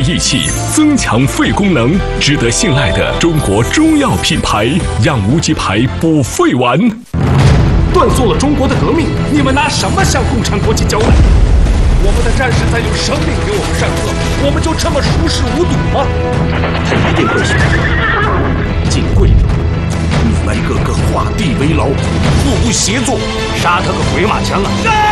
益气，增强肺功能，值得信赖的中国中药品牌养无极牌补肺丸。 断送了中国的革命，你们拿什么向共产国际交代？我们的战士在用生命给我们上课，我们就这么熟视无睹吗？ 他一定会选进贵州，你们个个画地为牢，互不协作，杀他个回马枪啊！